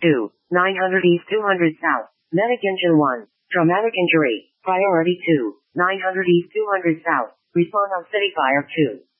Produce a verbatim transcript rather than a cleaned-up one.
two, nine hundred East two hundred South. Medic Engine one. Traumatic injury. Priority two, nine hundred East two hundred South. Respond on City Fire two.